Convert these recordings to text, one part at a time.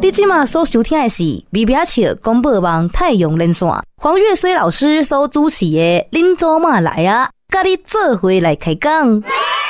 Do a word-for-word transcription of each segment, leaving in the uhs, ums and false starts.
你现在所收听的是微微笑广播网太阳连线，黄月水老师所主持的恁祖妈来啊，跟你做伙来开讲。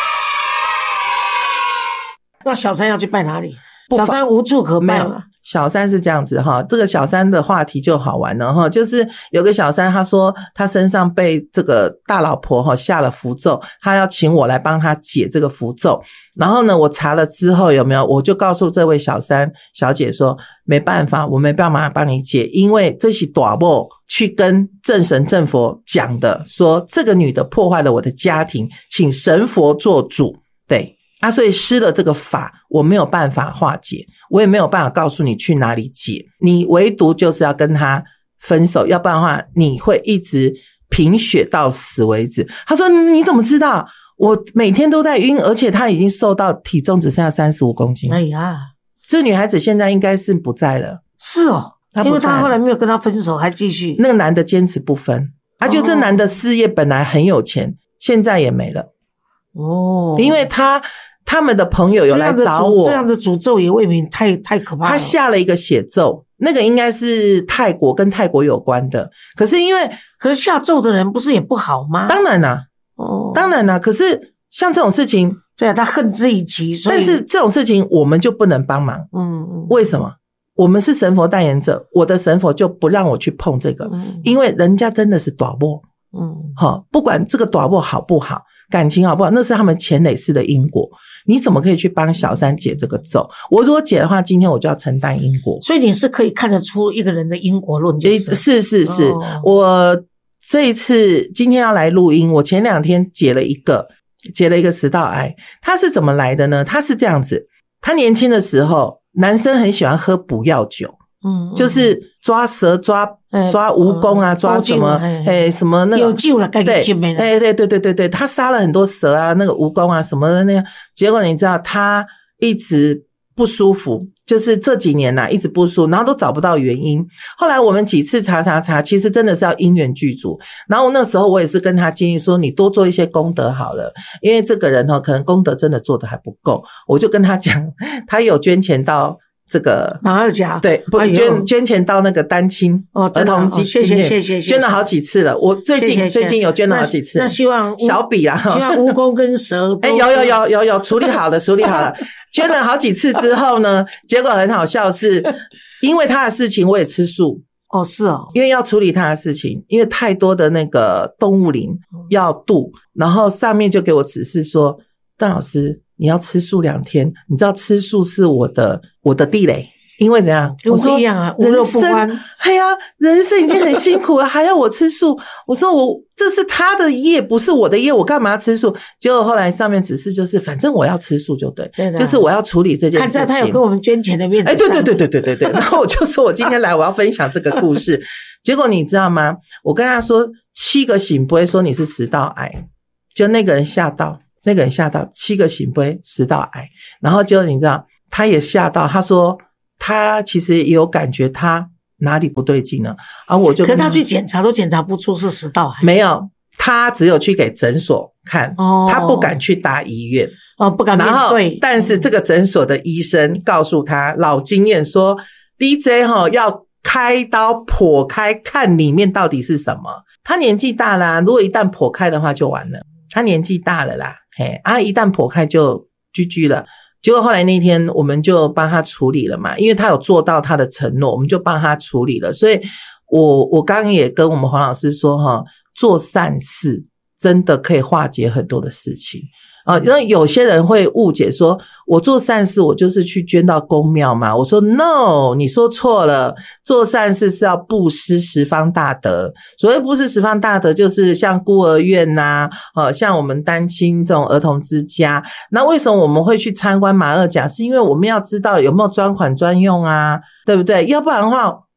那小三要去拜哪里？小三无处可拜嘛。 小三是这样子哈，这个小三的话题就好玩了哈，就是有个小三他说他身上被这个大老婆哈下了符咒，他要请我来帮他解这个符咒。然后呢，我查了之后有没有，我就告诉这位小三小姐说，没办法，我没办法帮你解，因为这是大某去跟正神正佛讲的，说这个女的破坏了我的家庭，请神佛做主。对啊，所以施了这个法，我没有办法化解，我也没有办法告诉你去哪里解，你唯独就是要跟他分手，要不然的话你会一直贫血到死为止。他说你怎么知道？我每天都在晕，而且他已经瘦到体重只剩下三十五公斤。 哎呀， 这个女孩子现在应该是不在了。 是哦，因为他后来没有跟他分手，还继续。 那个男的坚持不分，啊，就这男的事业本来很有钱，哦，现在也没了。哦，因为他他们的朋友有来找我， 这样的诅咒也未免太太可怕了。 他下了一个血咒，那个应该是泰国，跟泰国有关的。可是因为可是下咒的人不是也不好吗？ 当然啦，哦，当然啦。可是像这种事情， 对啊，他恨之以极，所以但是这种事情我们就不能帮忙。嗯嗯，为什么？我们是神佛代言者，我的神佛就不让我去碰这个，嗯，因为人家真的是大某。嗯，好，不管这个大某好不好，感情好不好，那是他们前累世的因果。你怎么可以去帮小三解这个咒？我如果解的话，今天我就要承担因果。 所以你是可以看得出一个人的因果论，就是是是是，哦，我这一次今天要来录音，我前两天解了一个解了一个食道癌。他是怎么来的呢？他是这样子，他年轻的时候，男生很喜欢喝补药酒，嗯，就是抓蛇抓抓蜈蚣啊，嗯，抓什么诶什么那个有救了，该给救没了。 对对对对对对，他杀了很多蛇啊，那个蜈蚣啊什么的那样。结果你知道他一直不舒服，就是这几年啊一直不舒服，然后都找不到原因。后来我们几次查查查，其实真的是要因缘具足。然后那时候我也是跟他建议说，你多做一些功德好了，因为这个人哦可能功德真的做得还不够。我就跟他讲，他有捐钱到这个马二甲， 对，不，哎，捐捐钱到那个单亲哦儿童基金，哦，谢谢谢谢， 捐了好几次了。我最近谢谢谢谢最近有捐了好几次。 那, 那希望小笔啊， 希望蜈蚣跟蛇哎，有有有有有处理好了，处理好了。捐了好几次之后呢，结果很好笑是，因为他的事情我也吃素。 哦，是哦， 因为要处理他的事情，因为太多的那个动物灵要渡，然后上面就给我指示说，段老师你要吃素两天，你知道吃素是我的我的地雷，因为怎样？ 跟我一样啊，无肉不欢。 哎呀，人生已经很辛苦了，还要我吃素？我说我这是他的业，不是我的业，我干嘛吃素？结果后来上面指示就是，反正我要吃素就对，对的，就是我要处理这件事情。 看在他有跟我们捐钱的面子上。 哎，对对对对对对对。然后我就说我今天来我要分享这个故事，结果你知道吗？我跟他说七个醒不会说你是食道癌，就那个人吓到。那个人吓到，七个醒杯食道癌，然后结果你知道他也吓到，他说他其实也有感觉他哪里不对劲了，而我就可是他去检查都检查不出是食道癌， 没有，他只有去给诊所看，哦，他不敢去大医院， 哦，不敢面对。然后但是这个诊所的医生告诉他老经验说 D J 齁要开刀剖开看里面到底是什么。他年纪大啦，如果一旦剖开的话就完了，他年纪大了啦，嘿啊，一旦剖开就 G G 了。结果后来那天我们就帮他处理了嘛，因为他有做到他的承诺，我们就帮他处理了。所以我我刚刚也跟我们黄老师说齁，做善事真的可以化解很多的事情啊，因为有些人会误解说我做善事我就是去捐到公庙嘛，我说 no， 你说错了，做善事是要布施十方大德。所谓布施十方大德就是像孤儿院啊，呃，像我们单亲这种儿童之家。那为什么我们会去参观马二甲，是因为我们要知道有没有专款专用啊，对不对？要不然的话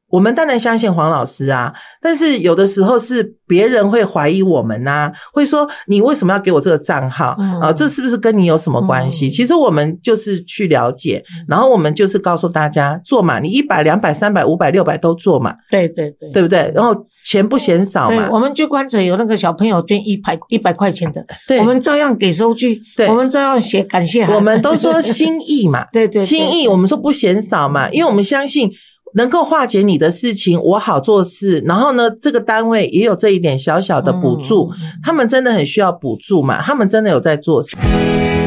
我们当然相信黄老师啊，但是有的时候是别人会怀疑我们啊，会说你为什么要给我这个账号、嗯、啊？这是不是跟你有什么关系、嗯？其实我们就是去了解，然后我们就是告诉大家做嘛，你一百、两百、三百、五百、六百都做嘛， 对对对， 对不对？然后钱不嫌少嘛。 对，我们去观察有那个小朋友捐一百一百块钱的， 对， 我们照样给收据，对，我们照样写感谢函， 我们都说心意嘛， 对, 对对， 心意我们说不嫌少嘛，因为我们相信。能够化解你的事情，我好做事。然后呢，这个单位也有这一点小小的补助，嗯、他们真的很需要补助嘛，他们真的有在做事。